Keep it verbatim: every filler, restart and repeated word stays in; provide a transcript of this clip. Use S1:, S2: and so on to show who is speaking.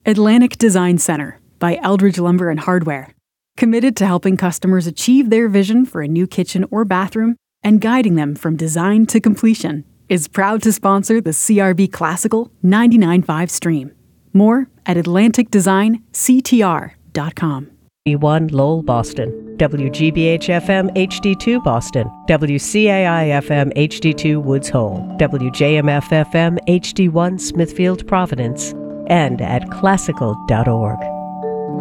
S1: Atlantic Design Center by Eldridge Lumber and Hardware. Committed to helping customers achieve their vision for a new kitchen or bathroom and guiding them from design to completion, is proud to sponsor the C R B Classical ninety-nine point five stream. More at atlantic design c t r dot com.
S2: W one Lowell, Boston. W G B H F M H D two Boston. W C A I F M H D two Woods Hole. W J M F F M H D one Smithfield, Providence. And at classical dot org.